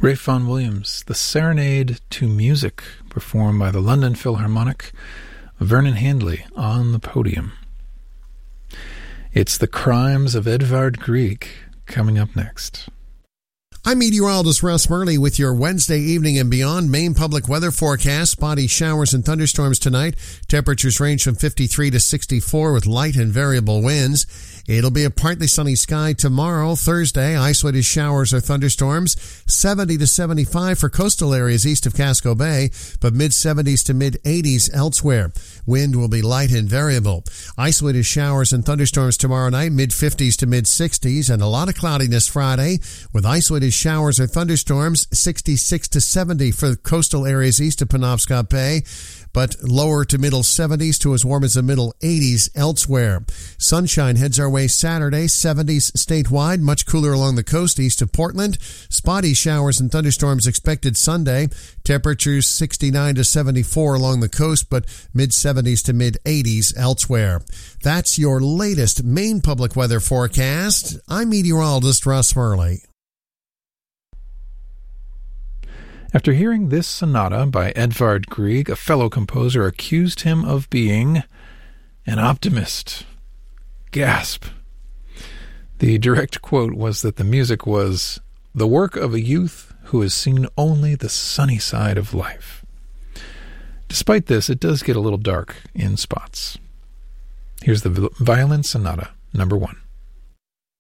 Ralph Vaughan Williams, The Serenade to Music, performed by the London Philharmonic, Vernon Handley on the podium. It's The Crimes of Edvard Grieg coming up next. I'm meteorologist Russ Murley with your Wednesday evening and beyond Maine public weather forecast. Spotty showers and thunderstorms tonight. Temperatures range from 53 to 64 with light and variable winds. It'll be a partly sunny sky tomorrow, Thursday. Isolated showers or thunderstorms. 70 to 75 for coastal areas east of Casco Bay, but mid-70s to mid-80s elsewhere. Wind will be light and variable. Isolated showers and thunderstorms tomorrow night, mid-50s to mid-60s, and a lot of cloudiness Friday with isolated showers or thunderstorms, 66 to 70 for coastal areas east of Penobscot Bay, but lower to middle 70s to as warm as the middle 80s elsewhere. Sunshine heads our way Saturday, 70s statewide, much cooler along the coast east of Portland. Spotty showers and thunderstorms expected Sunday. Temperatures 69 to 74 along the coast, but mid-70s to mid-80s elsewhere. That's your latest Maine public weather forecast. I'm meteorologist Russ Murley. After hearing this sonata by Edvard Grieg, a fellow composer accused him of being an optimist. Gasp. The direct quote was that the music was the work of a youth who has seen only the sunny side of life. Despite this, it does get a little dark in spots. Here's the Violin Sonata, number 1.